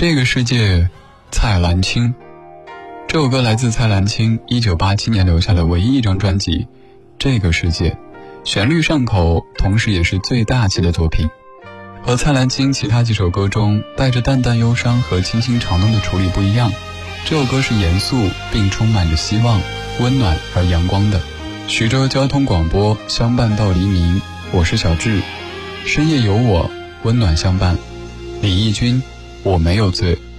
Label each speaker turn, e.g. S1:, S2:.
S1: 这个世界，蔡澜清。这首歌来自蔡澜清1987年留下的唯一一张专辑《这个世界》，旋律上口，同时也是最大气的作品。和蔡澜清其他几首歌中带着淡淡忧伤和清新嘲弄的处理不一样，这首歌是严肃并充满着希望、温暖而阳光的。徐州交通广播，相伴到黎明，我是小智，深夜有我，温暖相伴。李翊君，我没有罪。